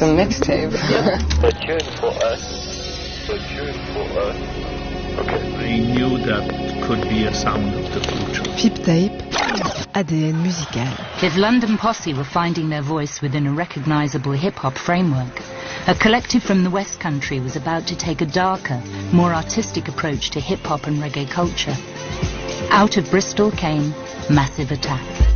a mixtape. A tune for us. A tune for us. Okay. I knew that could be a sound of the future. Fipe Tape, ADN musical. If London Posse were finding their voice within a recognisable hip-hop framework, a collective from the West Country was about to take a darker, more artistic approach to hip-hop and reggae culture. Out of Bristol came Massive Attack.